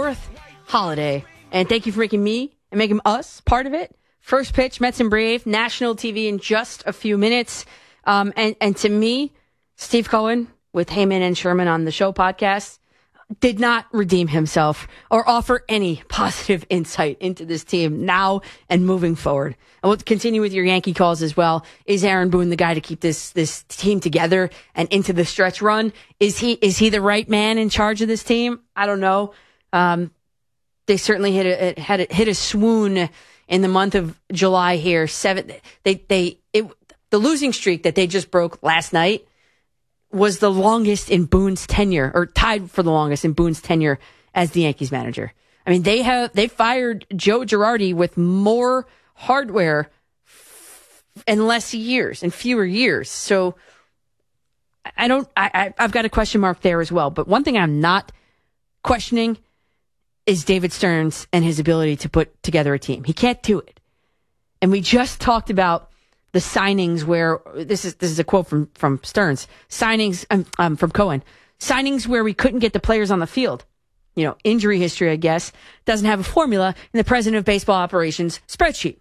4th holiday. And thank you for making me and making us part of it. First pitch, Mets and Brave, national TV in just a few minutes. And to me, Steve Cohen with Heyman and Sherman on the show podcast did not redeem himself or offer any positive insight into this team now and moving forward. And we'll continue with your Yankee calls as well. Is Aaron Boone the guy to keep this team together and into the stretch run? Is he the right man in charge of this team? I don't know. They certainly hit a swoon in the month of July here. The losing streak that they just broke last night was the longest in Boone's tenure, or tied for the longest in Boone's tenure as the Yankees manager. I mean, they fired Joe Girardi with more hardware in less years, in fewer years. So I've got a question mark there as well. But one thing I'm not questioning is David Stearns and his ability to put together a team. He can't do it. And we just talked about the signings where this is a quote from Stearns. Signings from Cohen. Signings where we couldn't get the players on the field. Injury history, I guess, doesn't have a formula in the president of baseball operations spreadsheet.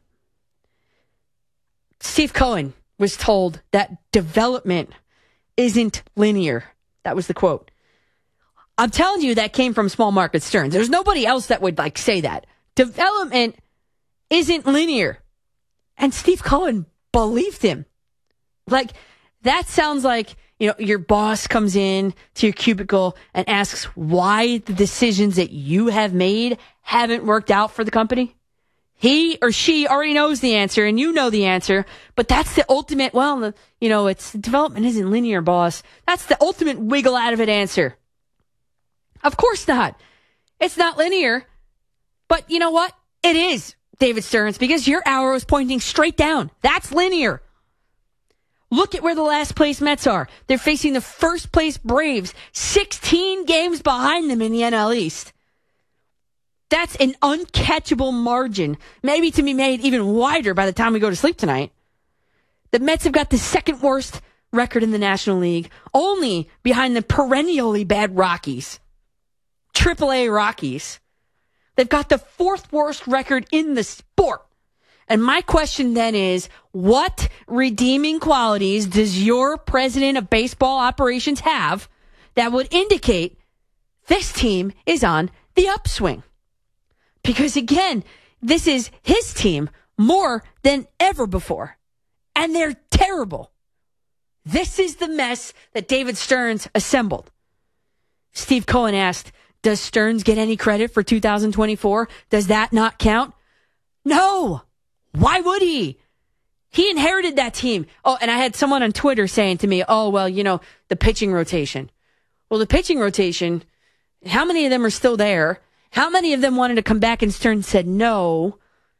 Steve Cohen was told that development isn't linear. That was the quote. I'm telling you, that came from small market Stearns. There's nobody else that would say that. Development isn't linear. And Steve Cohen believed him. That sounds like, your boss comes in to your cubicle and asks why the decisions that you have made haven't worked out for the company. He or she already knows the answer and you know the answer, but that's the ultimate, it's development isn't linear, boss. That's the ultimate wiggle out of it answer. Of course not. It's not linear. But you know what? It is, David Stearns, because your arrow is pointing straight down. That's linear. Look at where the last place Mets are. They're facing the first place Braves, 16 games behind them in the NL East. That's an uncatchable margin, maybe to be made even wider by the time we go to sleep tonight. The Mets have got the second worst record in the National League, only behind the perennially bad Rockies. AAA Rockies. They've got the fourth worst record in the sport. And my question then is, what redeeming qualities does your president of baseball operations have that would indicate this team is on the upswing? Because again, this is his team more than ever before. And they're terrible. This is the mess that David Stearns assembled. Steve Cohen asked, does Stearns get any credit for 2024? Does that not count? No. Why would he? He inherited that team. Oh, and I had someone on Twitter saying to me, the pitching rotation. Well, the pitching rotation, how many of them are still there? How many of them wanted to come back and Stearns said no?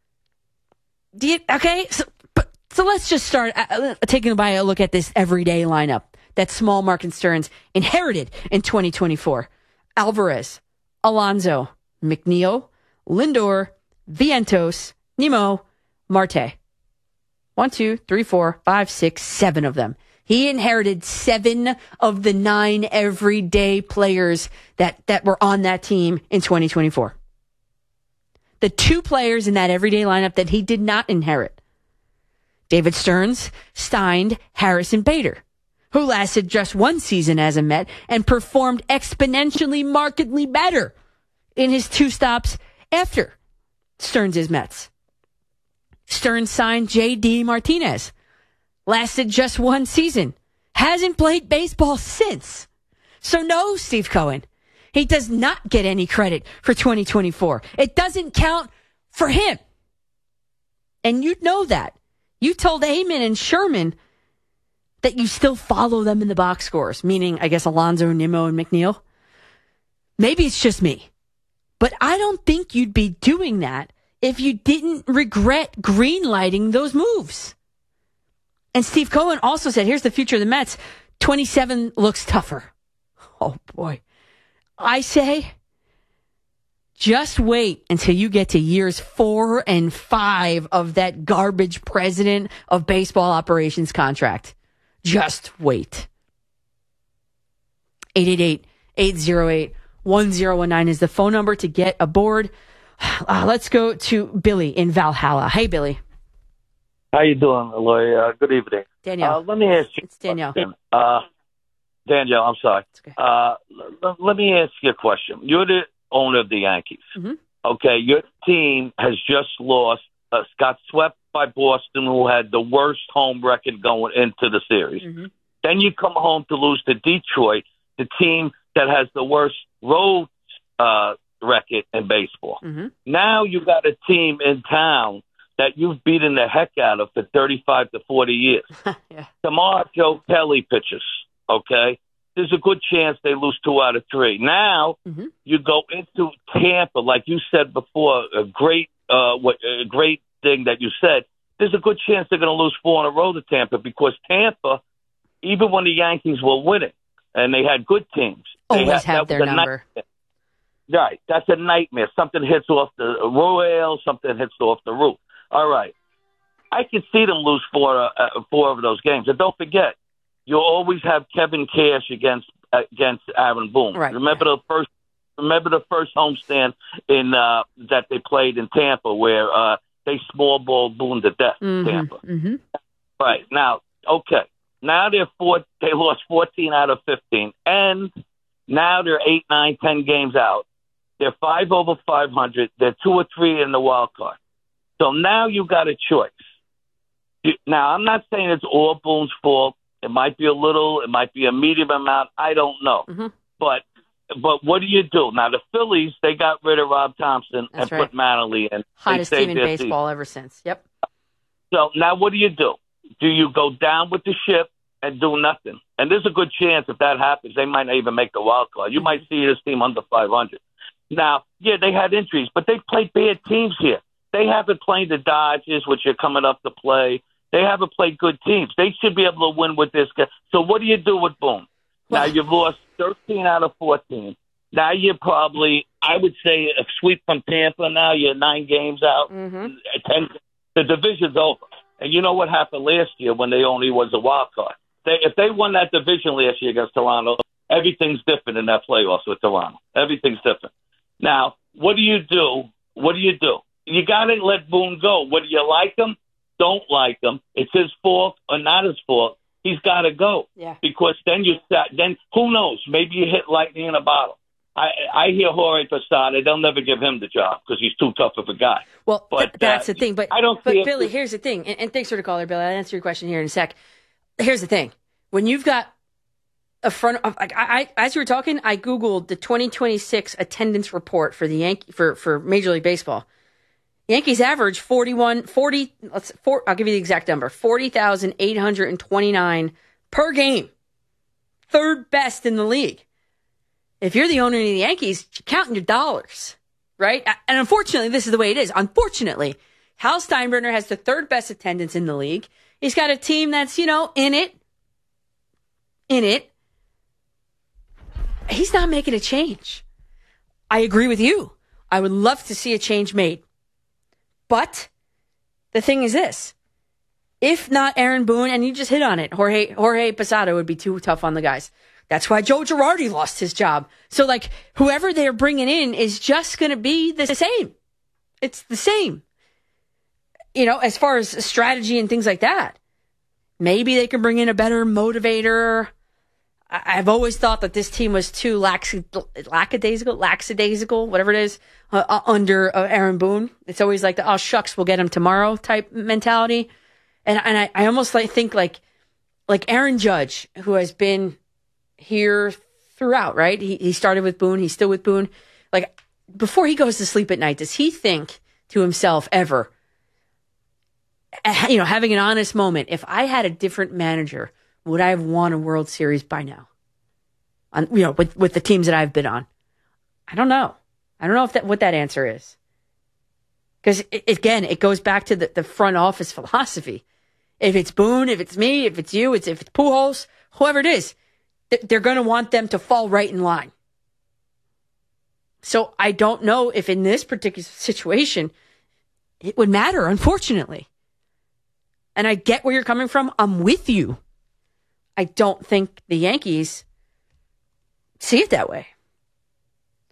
Okay, so let's just start taking a look at this everyday lineup that small market Stearns inherited in 2024. Alvarez, Alonso, McNeil, Lindor, Vientos, Nimmo, Marte. 1, 2, 3, 4, 5, 6, 7 of them. He inherited 7 of the 9 everyday players that were on that team in 2024. The 2 players in that everyday lineup that he did not inherit. David Stearns signed Harrison Bader, who lasted just 1 season as a Met and performed exponentially markedly better in his 2 stops after Stearns' Mets. Stearns signed J.D. Martinez, lasted just 1 season, hasn't played baseball since. So no, Steve Cohen, he does not get any credit for 2024. It doesn't count for him. And you know that. You told Heyman and Sherman that you still follow them in the box scores, meaning, I guess, Alonso, Nimmo, and McNeil. Maybe it's just me, but I don't think you'd be doing that if you didn't regret greenlighting those moves. And Steve Cohen also said, here's the future of the Mets. 27 looks tougher. Oh, boy. I say, just wait until you get to years 4 and 5 of that garbage president of baseball operations contract. Just wait. 888-808-1041. 1019 is the phone number to get aboard. Let's go to Billy in Valhalla. Hey, Billy. How you doing, Aloy? Good evening. Danielle. Let me ask you. It's Danielle. Danielle, I'm sorry. Okay. Let me ask you a question. You're the owner of the Yankees. Mm-hmm. Okay, your team has just lost, got swept by Boston, who had the worst home record going into the series. Mm-hmm. Then you come home to lose to Detroit, the team that has the worst road record in baseball. Mm-hmm. Now you got a team in town that you've beaten the heck out of for 35 to 40 years. Yeah. Tomorrow, Joe Kelly pitches, okay? There's a good chance they lose 2 out of 3. Now Mm-hmm. you go into Tampa, like you said before, a great thing that you said. There's a good chance they're going to lose 4 in a row to Tampa because Tampa, even when the Yankees were winning and they had good teams, Always have their number. Right. That's a nightmare. Something hits off the rail, something hits off the roof. All right. I can see them lose 4 of those games. And don't forget, you'll always have Kevin Cash against Aaron Boone. Right. Remember the first homestand in that they played in Tampa where they small balled Boone to death. Mm-hmm. Tampa. Mm-hmm. Right. Now, okay. Now they lost 14 out of 15, and now they're 8, 9, 10 games out. They're 5 over 500. They're 2 or 3 in the wild card. So now you got a choice. Now, I'm not saying it's all Boone's fault. It might be a little. It might be a medium amount. I don't know. Mm-hmm. But what do you do? Now, the Phillies, they got rid of Rob Thompson That's and right. put Manley in. Hottest team in their baseball ever since. Yep. So now what do? Do you go down with the ship and do nothing? And there's a good chance if that happens, they might not even make the wild card. You might see this team under 500. Now, yeah, they had injuries, but they played bad teams here. They haven't played the Dodgers, which are coming up to play. They haven't played good teams. They should be able to win with this guy. So what do you do with Boone? Now, you've lost 13 out of 14. Now you're probably, I would say, a sweep from Tampa. Now you're 9 games out. Mm-hmm. 10, the division's over. And you know what happened last year when they only was a wild card? If they won that division last year against Toronto, everything's different in that playoffs with Toronto. Everything's different. Now, what do you do? You got to let Boone go. Whether you like him, don't like him, it's his fault or not his fault, he's got to go. Yeah. Because then who knows? Maybe you hit lightning in a bottle. I hear Jorge Posada. They'll never give him the job because he's too tough of a guy. Well, but that's the thing. But I don't. But Billy, here's the thing, and thanks for the caller, Billy. I'll answer your question here in a sec. Here's the thing: when you've got a front, as you were talking, I googled the 2026 attendance report for the for Major League Baseball. Yankees average 40. I'll give you the exact number: 40,829 per game, 3rd best in the league. If you're the owner of the Yankees, you're counting your dollars, right? And unfortunately, this is the way it is. Unfortunately, Hal Steinbrenner has the 3rd best attendance in the league. He's got a team that's, in it. He's not making a change. I agree with you. I would love to see a change made. But the thing is this. If not Aaron Boone, and you just hit on it, Jorge Posada would be too tough on the guys. That's why Joe Girardi lost his job. So, whoever they're bringing in is just going to be the same. It's the same. As far as strategy and things like that. Maybe they can bring in a better motivator. I've always thought that this team was too lackadaisical, whatever it is, under Aaron Boone. It's always like the, oh, shucks, we'll get him tomorrow type mentality. And I almost think like Aaron Judge, who has been here throughout, right? He started with Boone. He's still with Boone. Before he goes to sleep at night, does he think to himself ever, having an honest moment, if I had a different manager, would I have won a World Series by now? With the teams that I've been on. I don't know. I don't know what that answer is. Because, again, it goes back to the front office philosophy. If it's Boone, if it's me, if it's you, if it's Pujols, whoever it is, they're going to want them to fall right in line. So I don't know if in this particular situation it would matter, unfortunately. And I get where you're coming from. I'm with you. I don't think the Yankees see it that way.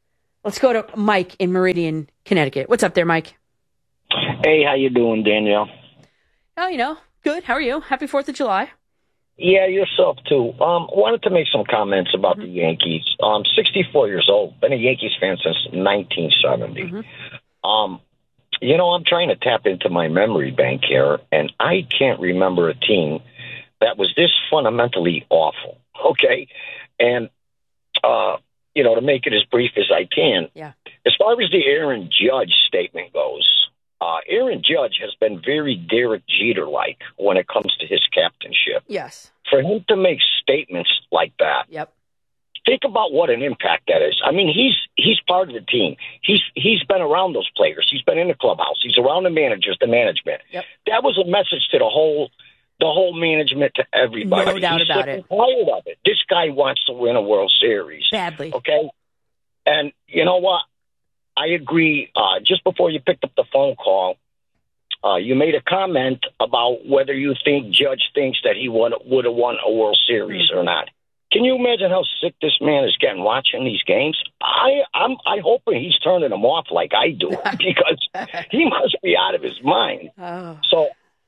Let's go to Mike in Meridian, Connecticut. What's up there, Mike? Hey, how you doing, Danielle? Oh, good. How are you? Happy 4th of July. Yeah, yourself, too. Wanted to make some comments about the Yankees. 64 years old. Been a Yankees fan since 1970. I'm trying to tap into my memory bank here, and I can't remember a team that was this fundamentally awful, okay? And, to make it as brief as I can, as far as the Aaron Judge statement goes, Aaron Judge has been very Derek Jeter-like when it comes to his captainship. Yes. For him to make statements like that, think about what an impact that is. I mean, he's part of the team. He's been around those players. He's been in the clubhouse. He's around the managers, the management. That was a message to the whole management, to everybody. No doubt about it. Tired of it. This guy wants to win a World Series badly. Okay, and you know what? I agree. Just before you picked up the phone call, you made a comment about whether you think Judge thinks that he would have won a World Series or not. Can you imagine how sick this man is getting watching these games? I'm hoping he's turning them off like I do because he must be out of his mind. So,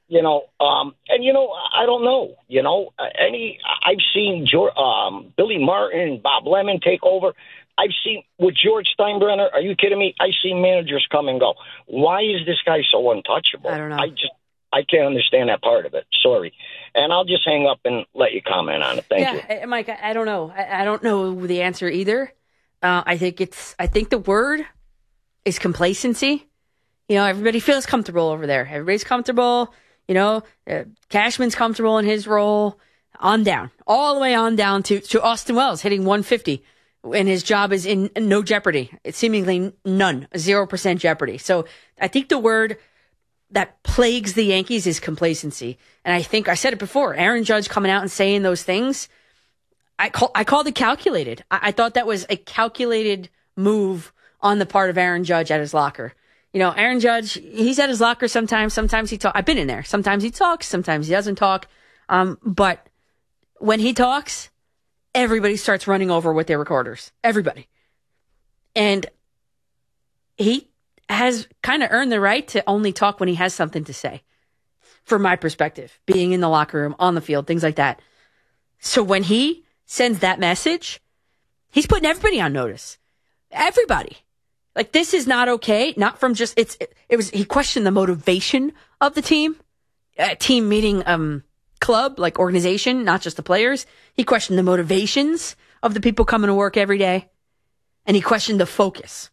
I don't know. I've seen Billy Martin, Bob Lemon take over. I've seen with George Steinbrenner. Are you kidding me? I've seen managers come and go. Why is this guy so untouchable? I don't know. I can't understand that part of it. Sorry. And I'll just hang up and let you comment on it. Thank you. Mike, I don't know. I don't know the answer either. I think the word is complacency. Everybody feels comfortable over there. Everybody's comfortable. Cashman's comfortable in his role. On down. All the way on down to Austin Wells hitting 150. And his job is in no jeopardy. It's seemingly none, 0% jeopardy. So I think the word that plagues the Yankees is complacency. And I think I said it before, Aaron Judge coming out and saying those things, I called it calculated. I thought that was a calculated move on the part of Aaron Judge at his locker. Aaron Judge, he's at his locker sometimes. Sometimes he talks. I've been in there. Sometimes he talks. Sometimes he doesn't talk. But when he talks, everybody starts running over with their recorders. Everybody. And he has kind of earned the right to only talk when he has something to say. From my perspective, being in the locker room, on the field, things like that. So when he sends that message, he's putting everybody on notice. Everybody. Like, this is not okay. Not from just, he questioned the motivation of the team. Team meaning, club, like organization, not just the players. He questioned the motivations of the people coming to work every day. And he questioned the focus.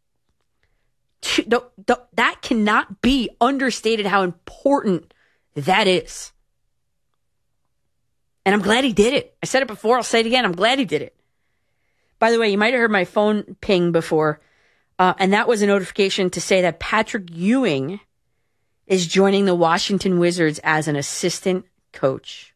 That cannot be understated how important that is. And I'm glad he did it. I said it before. I'll say it again. I'm glad he did it. By the way, you might have heard my phone ping before. And that was a notification to say that Patrick Ewing is joining the Washington Wizards as an assistant coach.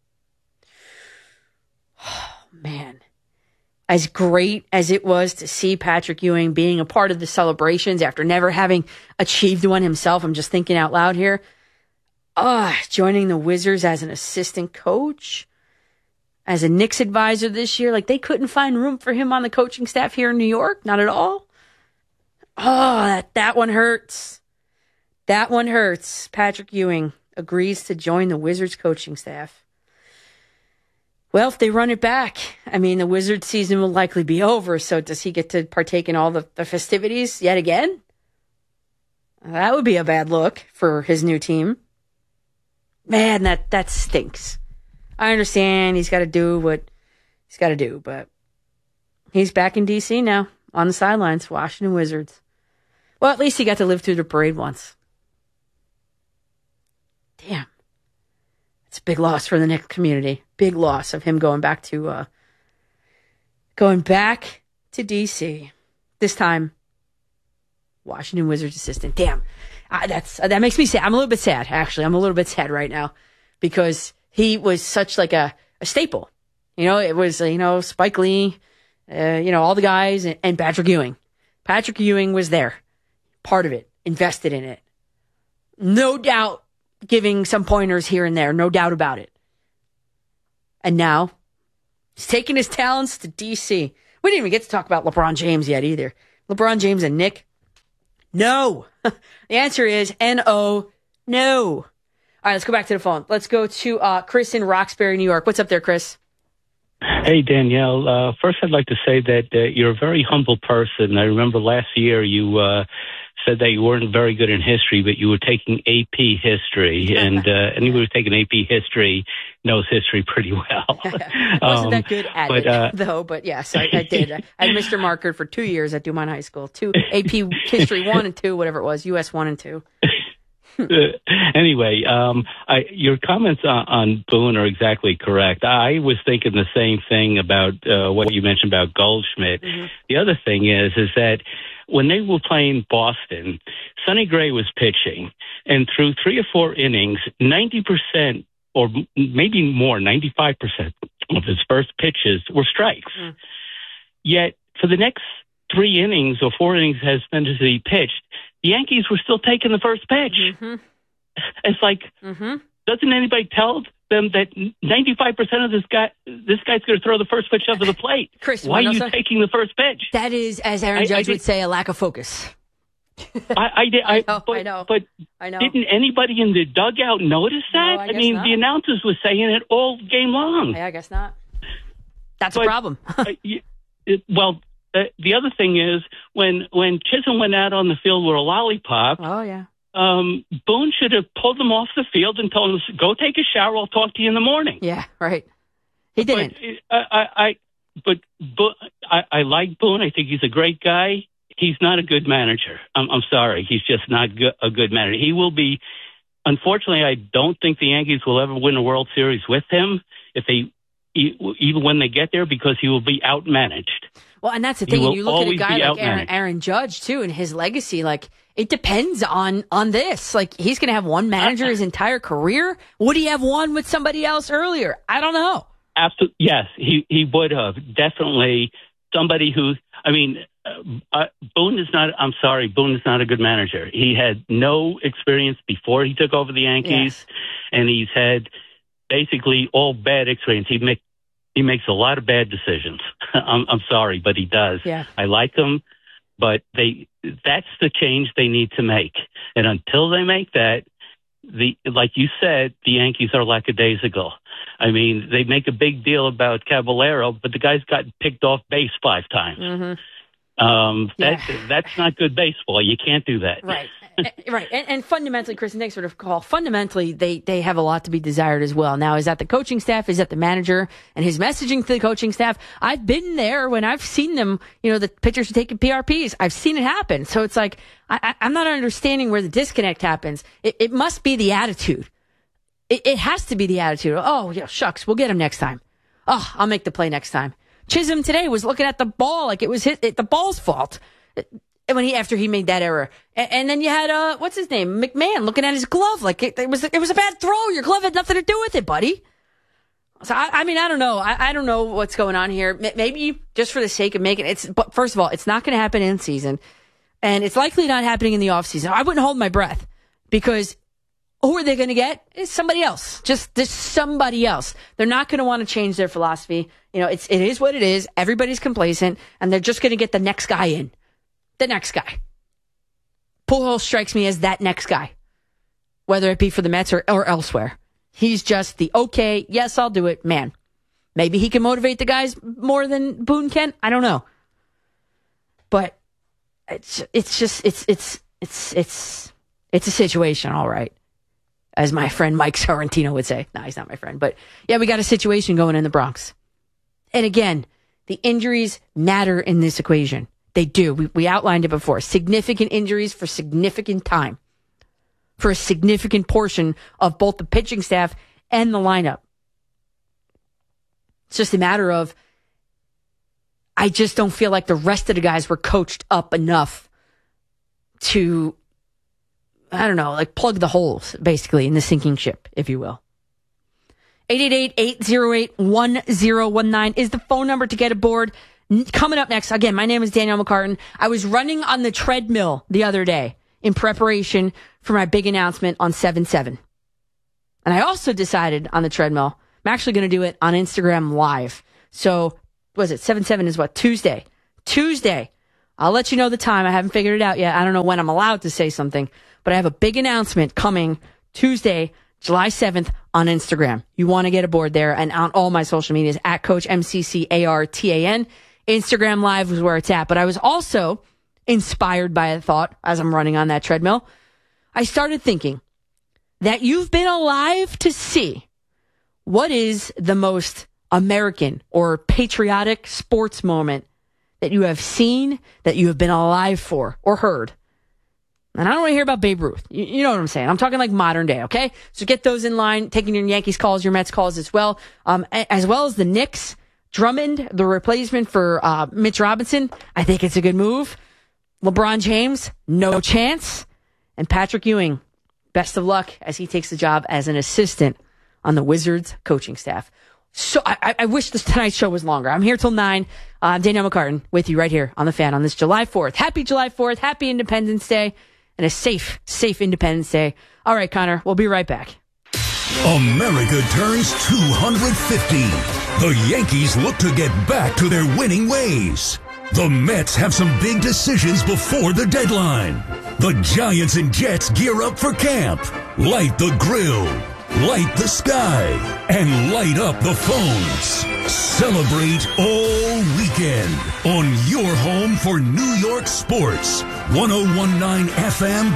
Oh, man. As great as it was to see Patrick Ewing being a part of the celebrations after never having achieved one himself, I'm just thinking out loud here. Joining the Wizards as an assistant coach, as a Knicks advisor this year. Like, they couldn't find room for him on the coaching staff here in New York. Not at all. That one hurts. That one hurts. Patrick Ewing agrees to join the Wizards coaching staff. Well, if they run it back, the Wizards season will likely be over. So does he get to partake in all the festivities yet again? That would be a bad look for his new team. Man, that stinks. I understand he's got to do what he's got to do, but he's back in D.C. now, on the sidelines, Washington Wizards. Well, at least he got to live through the parade once. Damn. It's a big loss for the Knicks community. Big loss of him going back to D.C. This time, Washington Wizards assistant. Damn. That makes me sad. I'm a little bit sad, actually. I'm a little bit sad right now because he was such like a staple. It was, Spike Lee, all the guys and Patrick Ewing. Patrick Ewing was there. Part of it. Invested in it. No doubt giving some pointers here and there. No doubt about it. And now he's taking his talents to D.C. We didn't even get to talk about LeBron James yet either. LeBron James and Nick? No. The answer is N-O, no. All right, let's go back to the phone. Let's go to Chris in Roxbury, New York. What's up there, Chris? Hey, Danielle. First, I'd like to say that you're a very humble person. I remember last year you said that you weren't very good in history, but you were taking AP history, and anyone who's taking AP history knows history pretty well. Wasn't that good at it, though, but yes, I did. I had Mr. Marker for 2 years at Dumont High School. 2 AP History 1 and 2, whatever it was, US 1 and 2. Anyway, your comments on Boone are exactly correct. I was thinking the same thing about what you mentioned about Goldschmidt. Mm-hmm. The other thing is that when they were playing Boston, Sonny Gray was pitching, and through 3 or 4 innings, 90% or maybe more, 95% of his first pitches were strikes. Mm. Yet for the next 3 innings or 4 innings as he pitched, the Yankees were still taking the first pitch. Mm-hmm. It's like, doesn't anybody tell them that 95% of this guy's going to throw the first pitch up to the plate? Chris, why are you taking the first pitch? That is, as Aaron Judge would say, a lack of focus. I know. But didn't anybody in the dugout notice that? No, I mean, not. The announcers were saying it all game long. Yeah, I guess not. That's a problem. The other thing is when Chisholm went out on the field with a lollipop. Oh yeah. Boone should have pulled him off the field and told him, "Go take a shower. I'll talk to you in the morning." Yeah, right. He didn't. But I like Boone. I think he's a great guy. He's not a good manager. I'm sorry. He's just not a good manager. He will be. Unfortunately, I don't think the Yankees will ever win a World Series with him even when they get there, because he will be outmanaged. Well, and that's the thing. And you look at a guy like Aaron Judge, too, and his legacy, like, it depends on this. Like, he's going to have one manager his entire career. Would he have one with somebody else earlier? I don't know. Absolutely. Yes, he would have. Definitely somebody who, Boone is not a good manager. He had no experience before he took over the Yankees, and he's had basically all bad experience. He makes a lot of bad decisions. I'm sorry, but he does. Yeah. I like him, but that's the change they need to make. And until they make that, like you said, the Yankees are lackadaisical. I mean, they make a big deal about Caballero, but the guy's gotten picked off base 5 times. Mm-hmm. That's not good baseball. You can't do that. Right. Right. And fundamentally, Chris, and thanks for the call. Fundamentally, they have a lot to be desired as well. Now, is that the coaching staff? Is that the manager and his messaging to the coaching staff? I've been there when I've seen them, the pitchers are taking PRPs. I've seen it happen. So it's like, I'm not understanding where the disconnect happens. It must be the attitude. It has to be the attitude. Oh, yeah, shucks, we'll get him next time. Oh, I'll make the play next time. Chisholm today was looking at the ball like it was the ball's fault. After he made that error. And then you had, what's his name? McMahon looking at his glove like it was a bad throw. Your glove had nothing to do with it, buddy. So, I don't know. I don't know what's going on here. Maybe just for the sake of making it. But first of all, it's not going to happen in season. And it's likely not happening in the off season. I wouldn't hold my breath, because who are they going to get? It's somebody else. Just somebody else. They're not going to want to change their philosophy. It is what it is. Everybody's complacent, and they're just going to get the next guy in. The next guy. Pujols strikes me as that next guy, whether it be for the Mets or elsewhere. He's just the okay, yes, I'll do it, man. Maybe he can motivate the guys more than Boone can. I don't know, but it's a situation, all right, as my friend Mike Sorrentino would say. No, he's not my friend, but yeah, we got a situation going in the Bronx, and again, the injuries matter in this equation. They do. We outlined it before. Significant injuries for significant time, for a significant portion of both the pitching staff and the lineup. It's just a matter of, I just don't feel like the rest of the guys were coached up enough to, plug the holes, basically, in the sinking ship, if you will. 888-808-1019 is the phone number to get aboard. Coming up next, again, my name is Danielle McCartan. I was running on the treadmill the other day in preparation for my big announcement on 7/7. And I also decided on the treadmill, I'm actually going to do it on Instagram Live. So, 7/7 is what? Tuesday. I'll let you know the time. I haven't figured it out yet. I don't know when I'm allowed to say something, but I have a big announcement coming Tuesday, July 7th on Instagram. You want to get aboard there, and on all my social medias at Coach MCCARTAN. Instagram Live was where it's at. But I was also inspired by a thought as I'm running on that treadmill. I started thinking that you've been alive to see what is the most American or patriotic sports moment that you have seen, that you have been alive for or heard. And I don't want to hear about Babe Ruth. You know what I'm saying? I'm talking like modern day, okay? So get those in line, taking your Yankees calls, your Mets calls as well as the Knicks. Drummond, the replacement for Mitch Robinson. I think it's a good move. LeBron James, no chance. And Patrick Ewing, best of luck as he takes the job as an assistant on the Wizards coaching staff. So I wish tonight's show was longer. I'm here till 9. Danielle McCartan with you right here on The Fan on this July 4th. Happy July 4th. Happy Independence Day. And a safe Independence Day. All right, Connor, we'll be right back. America turns 250. The Yankees look to get back to their winning ways. The Mets have some big decisions before the deadline. The Giants and Jets gear up for camp. Light the grill, light the sky, and light up the phones. Celebrate all weekend on your home for New York sports. 1019 FM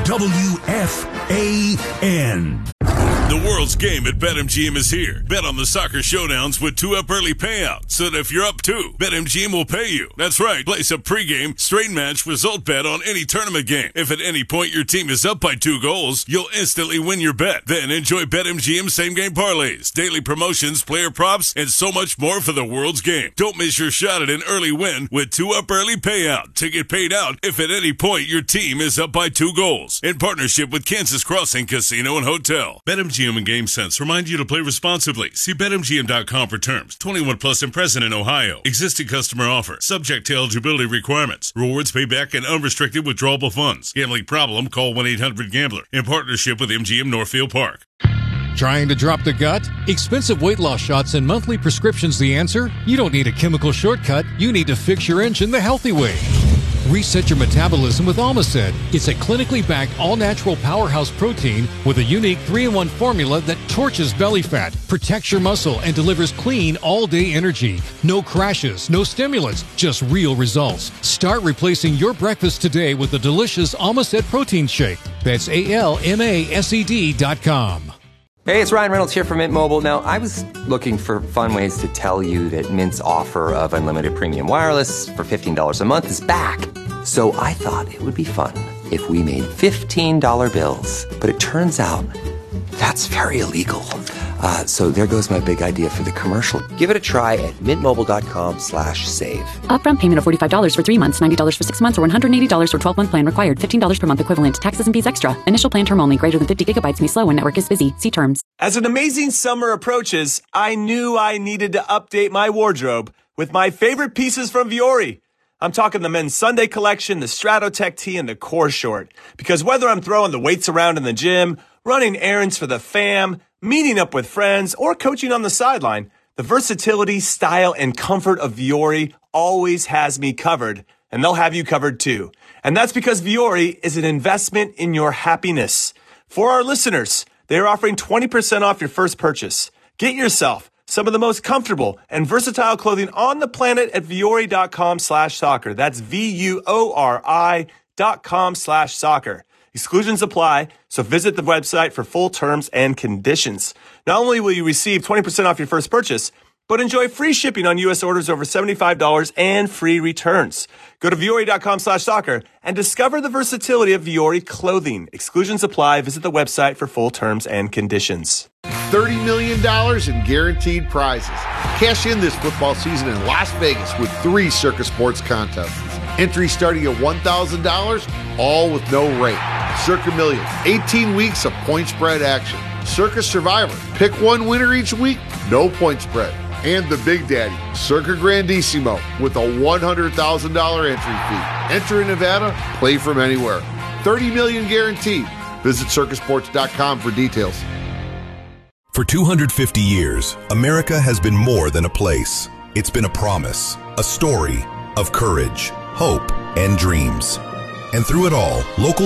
WFAN. The world's game at BetMGM is here. Bet on the soccer showdowns with 2-up early payout, so that if you're up 2, BetMGM will pay you. That's right. Place a pregame, straight match result bet on any tournament game. If at any point your team is up by 2 goals, you'll instantly win your bet. Then enjoy BetMGM same-game parlays, daily promotions, player props, and so much more for the world's game. Don't miss your shot at an early win with 2-up early payout to get paid out if at any point your team is up by 2 goals. In partnership with Kansas Crossing Casino and Hotel. BetMGM and GameSense remind you to play responsibly. See BetMGM.com for terms. 21 plus and present in Ohio. Existing customer offer. Subject to eligibility requirements. Rewards payback and unrestricted withdrawable funds. Gambling problem? Call 1-800-GAMBLER. In partnership with MGM Northfield Park. Trying to drop the gut? Expensive weight loss shots and monthly prescriptions the answer? You don't need a chemical shortcut. You need to fix your engine the healthy way. Reset your metabolism with Almacet. It's a clinically backed, all-natural powerhouse protein with a unique 3-in-1 formula that torches belly fat, protects your muscle, and delivers clean, all-day energy. No crashes, no stimulants, just real results. Start replacing your breakfast today with the delicious Almacet Protein Shake. That's ALMASED.com. Hey, it's Ryan Reynolds here from Mint Mobile. Now, I was looking for fun ways to tell you that Mint's offer of unlimited premium wireless for $15 a month is back. So I thought it would be fun if we made $15 bills. But it turns out that's very illegal. So there goes my big idea for the commercial. Give it a try at mintmobile.com/save. Upfront payment of $45 for 3 months, $90 for 6 months, or $180 for 12-month plan required. $15 per month equivalent. Taxes and fees extra. Initial plan term only. Greater than 50 gigabytes may slow when network is busy. See terms. As an amazing summer approaches, I knew I needed to update my wardrobe with my favorite pieces from Vuori. I'm talking the men's Sunday collection, the Stratotech tee, and the core short. Because whether I'm throwing the weights around in the gym, running errands for the fam, meeting up with friends, or coaching on the sideline, the versatility, style, and comfort of Vuori always has me covered, and they'll have you covered too. And that's because Vuori is an investment in your happiness. For our listeners, they are offering 20% off your first purchase. Get yourself some of the most comfortable and versatile clothing on the planet at Vuori.com/soccer. That's VUORI.com/soccer. Exclusions apply, so visit the website for full terms and conditions. Not only will you receive 20% off your first purchase, but enjoy free shipping on U.S. orders over $75 and free returns. Go to Vuori.com/soccer and discover the versatility of Vuori clothing. Exclusions apply. Visit the website for full terms and conditions. $30 million in guaranteed prizes. Cash in this football season in Las Vegas with 3 Circa Sports contests. Entry starting at $1,000, all with no rate. Circa Millions, 18 weeks of point spread action. Circa Survivor, pick one winner each week, no point spread. And the Big Daddy, Circa Grandissimo, with a $100,000 entry fee. Enter in Nevada, play from anywhere. $30 million guaranteed. Visit circasports.com for details. For 250 years, America has been more than a place. It's been a promise, a story of courage, hope, and dreams. And through it all, local